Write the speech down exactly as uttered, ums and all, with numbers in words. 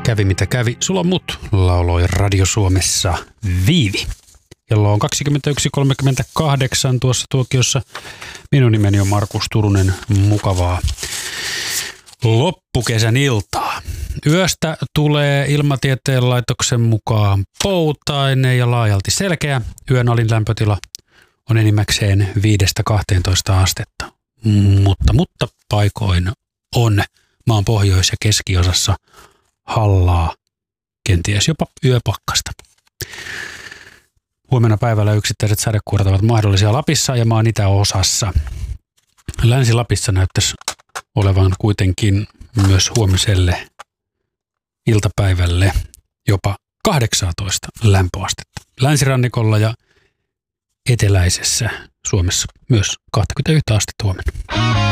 Kävi mitä kävi, sulla mut, lauloi Radio Suomessa Viivi. Kello on kaksikymmentäyksi kolmekymmentäkahdeksan tuossa tuokiossa. Minun nimeni on Markus Turunen. Mukavaa loppukesän iltaa. Yöstä tulee Ilmatieteen laitoksen mukaan poutainen ja laajalti selkeä. Yön alin lämpötila on enimmäkseen viidestä kahteentoista astetta. Mutta, mutta paikoin on maan pohjois- ja keskiosassa hallaa, kenties jopa yöpakkasta. Huomenna päivällä yksittäiset sadekuurat ovat mahdollisia Lapissa ja maan itäosassa. Länsi-Lapissa näyttäisi olevan kuitenkin myös huomiselle iltapäivälle jopa kahdeksantoista lämpöastetta. Länsirannikolla ja eteläisessä Suomessa myös kaksikymmentäyksi astetta huomenna.